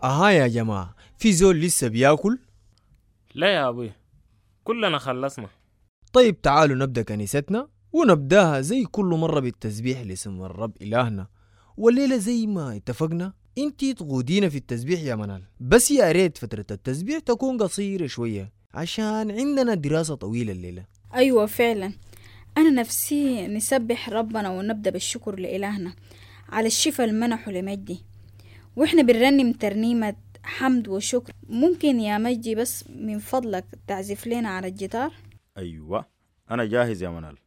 أها يا جماعة، في زول لسه بياكل؟ لا يا أبوي، كلنا خلصنا. طيب تعالوا نبدأ كنيستنا، ونبداها زي كل مرة بالتسبيح لاسم الرب إلهنا. والليلة زي ما اتفقنا انتي تقودينا في التسبيح يا منال، بس يا ريت فترة التسبيح تكون قصيرة شوية عشان عندنا دراسة طويلة الليلة. أيوة فعلا، أنا نفسي نسبح ربنا ونبدأ بالشكر لإلهنا على الشفاء المنحه لمجدي، وإحنا بنرنم ترنيمة حمد وشكر. ممكن يا مجدي بس من فضلك تعزف لنا على الجيتار؟ أيوة، أنا جاهز يا منال.